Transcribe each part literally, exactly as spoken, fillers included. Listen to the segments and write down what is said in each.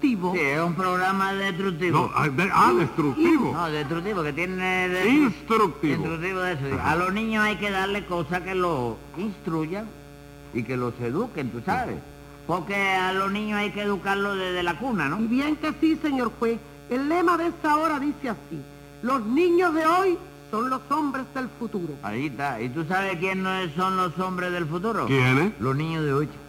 destructivo? Sí, es un programa destructivo. No, de, ah, destructivo. No, destructivo, que tiene... De, Instructivo. Instructivo de eso. Ajá. A los niños hay que darle cosas que los instruyan y que los eduquen, tú sabes. Porque a los niños hay que educarlos desde la cuna, ¿no? Y bien que sí, señor juez. El lema de esta hora dice así: los niños de hoy son los hombres del futuro. Ahí está. ¿Y tú sabes quiénes son los hombres del futuro? ¿Quiénes? Los niños de hoy.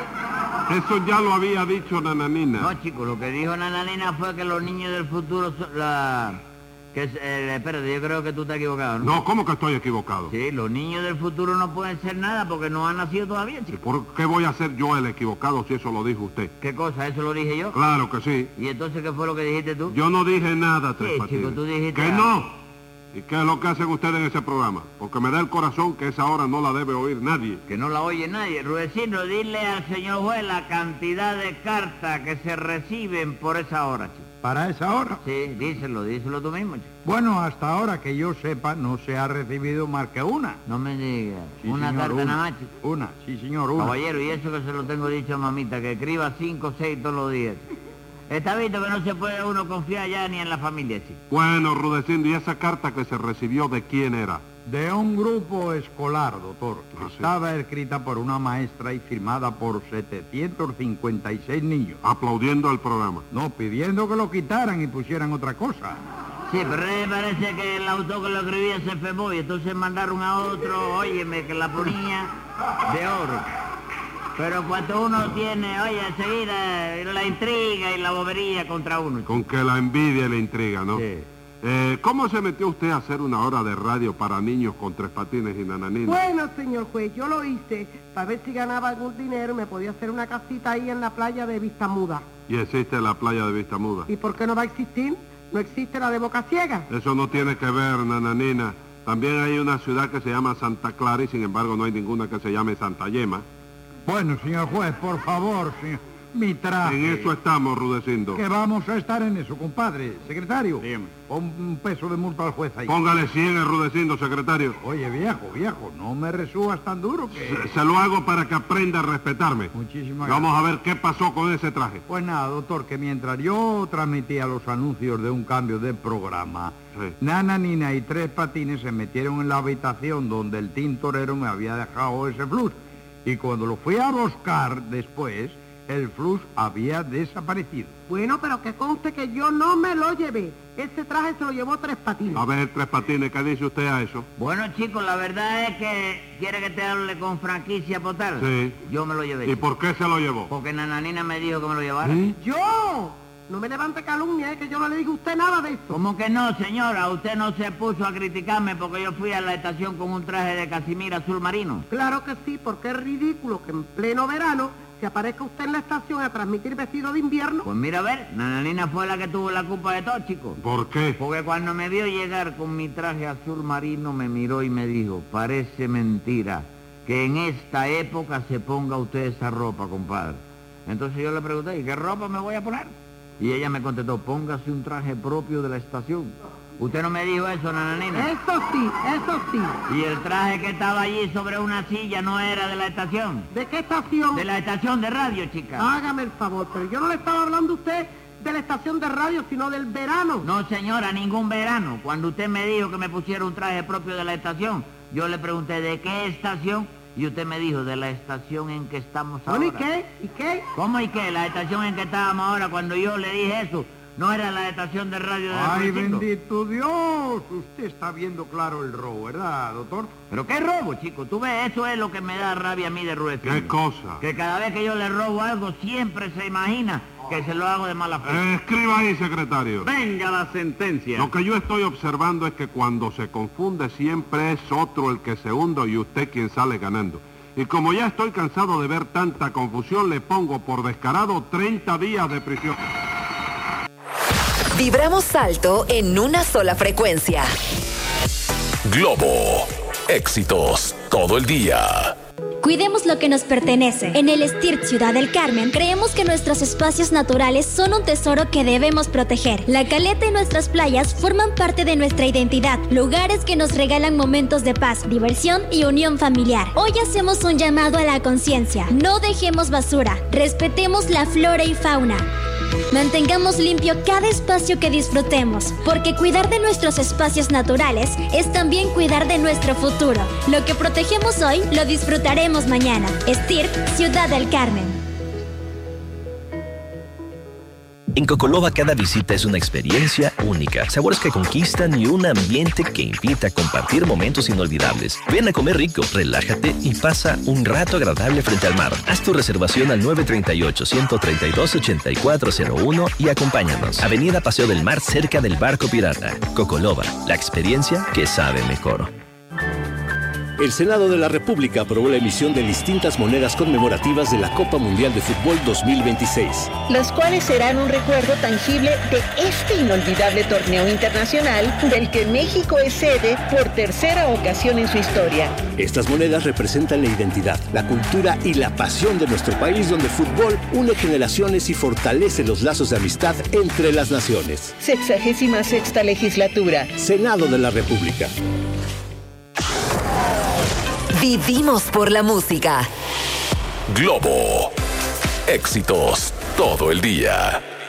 Eso ya lo había dicho Nananina. No, chico, lo que dijo Nananina fue que los niños del futuro son la... Que, eh, espérate, yo creo que tú estás equivocado, ¿no? No, ¿cómo que estoy equivocado? Sí, los niños del futuro no pueden ser nada porque no han nacido todavía, ¿Y chico. por qué voy a ser yo el equivocado si eso lo dijo usted? ¿Qué cosa? ¿Eso lo dije yo? Claro que sí. ¿Y entonces qué fue lo que dijiste tú? Yo no dije nada, Tres Sí, Patines. chico, tú dijiste ¡Que algo. no! ¿Y qué es lo que hacen ustedes en ese programa? Porque me da el corazón que esa hora no la debe oír nadie. Que no la oye nadie. Rudecindo, dile al señor juez la cantidad de cartas que se reciben por esa hora, chico. ¿Para esa hora? Sí, díselo, díselo tú mismo, chico. Bueno, hasta ahora que yo sepa, no se ha recibido más que una. No me digas. Sí, una señor, carta una. nada más, chico. Una, sí, señor, una. Caballero, y eso que se lo tengo dicho a mamita, que escriba cinco o seis todos los días. Está visto que no se puede uno confiar ya ni en la familia, chico. Bueno, Rudecindo, ¿y esa carta que se recibió de quién era? De un grupo escolar, doctor. Ah, sí. Estaba escrita por una maestra y firmada por setecientos cincuenta y seis niños. Aplaudiendo al programa. No, pidiendo que lo quitaran y pusieran otra cosa. Sí, pero me parece que el autor que lo escribía se enfermó y entonces mandaron a otro, óyeme, que la ponía de oro. Pero cuando uno tiene, oye, enseguida la intriga y la bobería contra uno. Con que la envidia y la intriga, ¿no? Sí. Eh, ¿Cómo se metió usted a hacer una hora de radio para niños con Tres Patines y Nananina? Bueno, señor juez, yo lo hice para ver si ganaba algún dinero y me podía hacer una casita ahí en la playa de Vista Muda. Y existe la playa de Vista Muda. ¿Y por qué no va a existir? ¿No existe la de Boca Ciega? Eso no tiene que ver, Nananina. También hay una ciudad que se llama Santa Clara y sin embargo no hay ninguna que se llame Santa Yema. Bueno, señor juez, por favor, señor. Mi traje. En eso estamos, Rudecindo. Que vamos a estar en eso, compadre. Secretario, Dígame. pon un peso de multa al juez ahí. Póngale cien a Rudecindo, secretario. Oye, viejo, viejo, no me resubas tan duro que... Se, se lo hago para que aprenda a respetarme. Muchísimas Vamos gracias. a ver qué pasó con ese traje. Pues nada, doctor, que mientras yo transmitía los anuncios de un cambio de programa, Sí. Nana, Nina y Tres Patines se metieron en la habitación donde el tintorero me había dejado ese flux. Y cuando lo fui a buscar después, el flux había desaparecido. Bueno, pero que conste que yo no me lo llevé. Ese traje se lo llevó Tres Patines. A ver, Tres Patines, ¿qué dice usted a eso? Bueno, chicos, la verdad es que quiere que te hable con franquicia total. Sí. Yo me lo llevé. ¿Y chico. por qué se lo llevó? Porque Nananina me dijo que me lo llevara. ¿Sí? ¡Yo! No me levante calumnia, es que yo no le digo a usted nada de eso. ¿Cómo que no, señora? Usted no se puso a criticarme porque yo fui a la estación con un traje de casimira azul marino. Claro que sí, porque es ridículo que en pleno verano se aparezca usted en la estación a transmitir vestido de invierno. Pues mira, a ver, Nananina fue la que tuvo la culpa de todo, chicos. ¿Por qué? Porque cuando me vio llegar con mi traje azul marino, me miró y me dijo, parece mentira que en esta época se ponga usted esa ropa, compadre. Entonces yo le pregunté, ¿y qué ropa me voy a poner? Y ella me contestó, póngase un traje propio de la estación. ¿Usted no me dijo eso, Nananina? Eso sí, eso sí. Y el traje que estaba allí sobre una silla no era de la estación. ¿De qué estación? De la estación de radio, chica. Hágame el favor, pero yo no le estaba hablando a usted de la estación de radio, sino del verano. No, señora, ningún verano. Cuando usted me dijo que me pusiera un traje propio de la estación, yo le pregunté, ¿de qué estación? Y usted me dijo, de la estación en que estamos ahora. Bueno, ¿y qué? ¿Y qué? ¿Cómo y qué? La estación en que estábamos ahora, cuando yo le dije eso, no era la estación de radio de ¡Ay, Rudecindo. bendito Dios! Usted está viendo claro el robo, ¿verdad, doctor? ¿Pero qué robo, chico? Tú ves, eso es lo que me da rabia a mí de Rudecindo. ¿Qué cosa? Que cada vez que yo le robo algo, siempre se imagina que se lo hago de mala fe. Eh, escriba ahí, secretario. Venga la sentencia. Lo que yo estoy observando es que cuando se confunde siempre es otro el que se hunde y usted quien sale ganando. Y como ya estoy cansado de ver tanta confusión, le pongo por descarado treinta días de prisión. Vibramos alto en una sola frecuencia. Globo. Éxitos todo el día. Cuidemos lo que nos pertenece. En el Stirt Ciudad del Carmen, creemos que nuestros espacios naturales son un tesoro que debemos proteger. La caleta y nuestras playas forman parte de nuestra identidad, lugares que nos regalan momentos de paz, diversión y unión familiar. Hoy hacemos un llamado a la conciencia. No dejemos basura, respetemos la flora y fauna. Mantengamos limpio cada espacio que disfrutemos, porque cuidar de nuestros espacios naturales es también cuidar de nuestro futuro. Lo que protegemos hoy, lo disfrutaremos mañana. S T I R P, Ciudad del Carmen. En Cocoloba cada visita es una experiencia única, sabores que conquistan y un ambiente que invita a compartir momentos inolvidables. Ven a comer rico, relájate y pasa un rato agradable frente al mar. Haz tu reservación al nueve tres ocho, uno tres dos, ocho cuatro cero uno y acompáñanos. Avenida Paseo del Mar, cerca del Barco Pirata. Cocoloba, la experiencia que sabe mejor. El Senado de la República aprobó la emisión de distintas monedas conmemorativas de la Copa Mundial de Fútbol dos mil veintiséis. Las cuales serán un recuerdo tangible de este inolvidable torneo internacional del que México es sede por tercera ocasión en su historia. Estas monedas representan la identidad, la cultura y la pasión de nuestro país, donde el fútbol une generaciones y fortalece los lazos de amistad entre las naciones. Sexagésima sexta legislatura. Senado de la República. Vivimos por la música. Globo. Éxitos todo el día.